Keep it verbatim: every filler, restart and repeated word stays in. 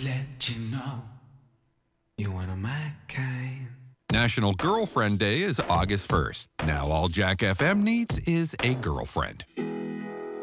let you know you're one of my kind. National Girlfriend Day is August first. Now all Jack F M needs is a girlfriend.